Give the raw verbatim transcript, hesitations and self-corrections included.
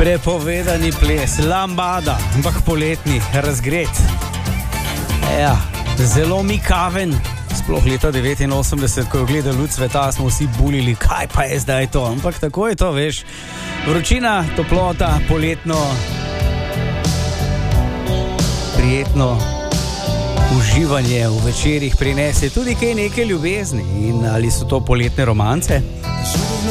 Prepovedani ples, lambada, ampak poletni, razgret. Ja, zelo mikaven. Sploh leta devetinosemdeset, ko je gledal luč sveta, smo vsi bulili, kaj pa je zdaj to. Ampak tako je to, veš. Vročina, toplota, poletno, prijetno uživanje v večerih prinese tudi kaj neke ljubezni. In ali so to poletne romance?